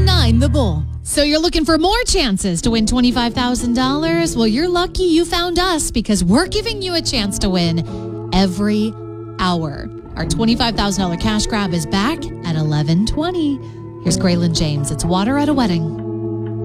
11:09, The Bull. So you're looking for more chances to win $25,000? Well, you're lucky you found us because we're giving you a chance to win every hour. Our $25,000 cash grab is back at 11:20. Here's Graylin James. It's Water at a Wedding.